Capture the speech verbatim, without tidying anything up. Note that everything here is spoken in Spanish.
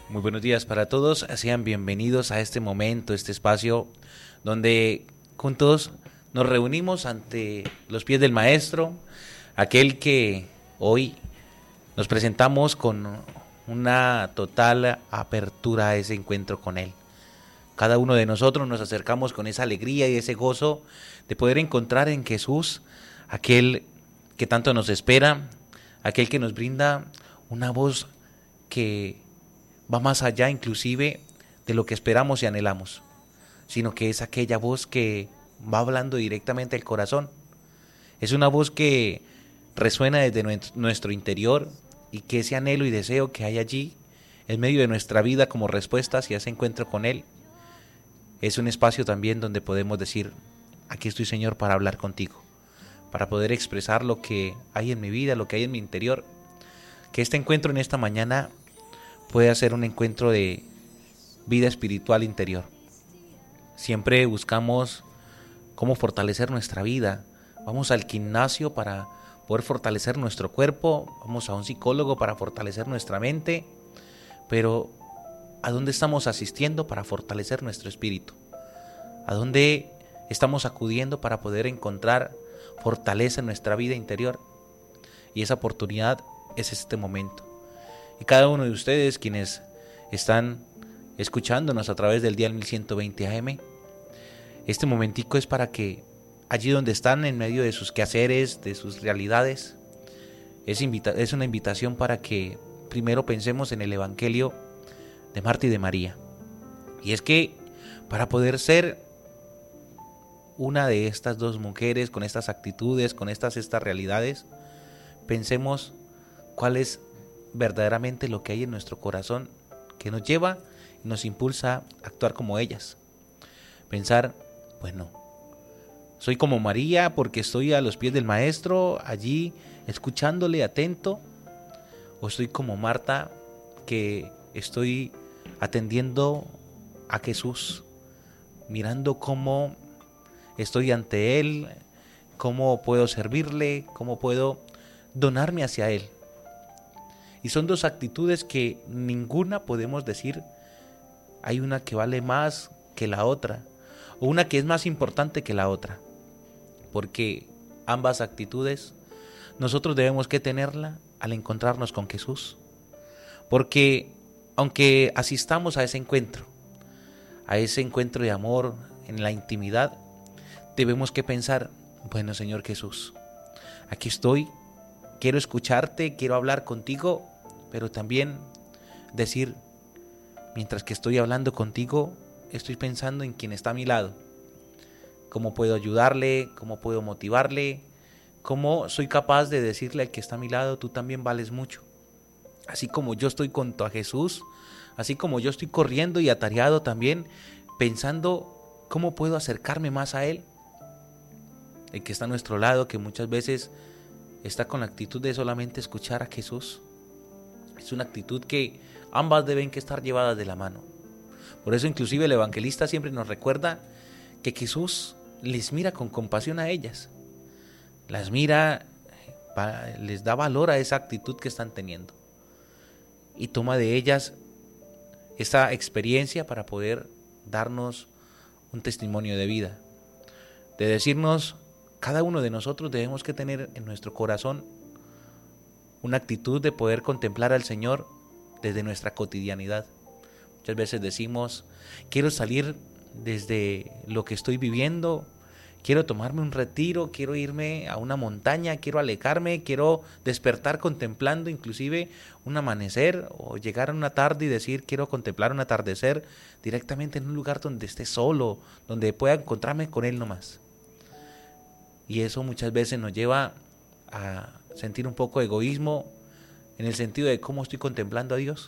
Muy buenos días para todos, sean bienvenidos a este momento, este espacio donde juntos nos reunimos ante los pies del Maestro, aquel que hoy nos presentamos con una total apertura a ese encuentro con Él. Cada uno de nosotros nos acercamos con esa alegría y ese gozo de poder encontrar en Jesús aquel que tanto nos espera, aquel que nos brinda una voz que va más allá inclusive de lo que esperamos y anhelamos, sino que es aquella voz que va hablando directamente al corazón. Es una voz que resuena desde nuestro interior y que ese anhelo y deseo que hay allí en medio de nuestra vida como respuesta hacia ese encuentro con Él, es un espacio también donde podemos decir: aquí estoy, Señor, para hablar contigo, para poder expresar lo que hay en mi vida, lo que hay en mi interior. Que este encuentro en esta mañana puede ser un encuentro de vida espiritual interior. Siempre buscamos cómo fortalecer nuestra vida. Vamos al gimnasio para poder fortalecer nuestro cuerpo, vamos a un psicólogo para fortalecer nuestra mente, pero ¿a dónde estamos asistiendo para fortalecer nuestro espíritu? ¿A dónde estamos acudiendo para poder encontrar fortaleza en nuestra vida interior? Y esa oportunidad es este momento. Y cada uno de ustedes quienes están escuchándonos a través del dial mil ciento veinte A M, este momentico es para que allí donde están, en medio de sus quehaceres, de sus realidades, es, invita- es una invitación para que primero pensemos en el Evangelio de Marta y de María. Y es que para poder ser una de estas dos mujeres, con estas actitudes, con estas, estas realidades, pensemos cuál es verdaderamente lo que hay en nuestro corazón que nos lleva y nos impulsa a actuar como ellas. Pensar, bueno, soy como María porque estoy a los pies del Maestro, allí escuchándole atento, o estoy como Marta que estoy atendiendo a Jesús, mirando cómo estoy ante Él, cómo puedo servirle, cómo puedo donarme hacia Él. Y son dos actitudes que ninguna podemos decir hay una que vale más que la otra, o una que es más importante que la otra, porque ambas actitudes nosotros debemos que tenerla al encontrarnos con Jesús, porque aunque asistamos a ese encuentro, a ese encuentro de amor en la intimidad, debemos que pensar, bueno, Señor Jesús, aquí estoy, quiero escucharte, quiero hablar contigo, pero también decir, mientras que estoy hablando contigo, estoy pensando en quien está a mi lado. Cómo puedo ayudarle, cómo puedo motivarle, cómo soy capaz de decirle al que está a mi lado, tú también vales mucho. Así como yo estoy junto a Jesús, así como yo estoy corriendo y atareado también, pensando cómo puedo acercarme más a Él. El que está a nuestro lado, que muchas veces está con la actitud de solamente escuchar a Jesús. Es una actitud que ambas deben que estar llevadas de la mano. Por eso inclusive el evangelista siempre nos recuerda que Jesús les mira con compasión a ellas. Las mira, les da valor a esa actitud que están teniendo. Y toma de ellas esa experiencia para poder darnos un testimonio de vida. De decirnos, cada uno de nosotros debemos que tener en nuestro corazón una actitud de poder contemplar al Señor desde nuestra cotidianidad. Muchas veces decimos, quiero salir desde lo que estoy viviendo, quiero tomarme un retiro, quiero irme a una montaña, quiero alejarme, quiero despertar contemplando inclusive un amanecer, o llegar a una tarde y decir, quiero contemplar un atardecer directamente en un lugar donde esté solo, donde pueda encontrarme con Él nomás. Y eso muchas veces nos lleva a sentir un poco de egoísmo en el sentido de cómo estoy contemplando a Dios.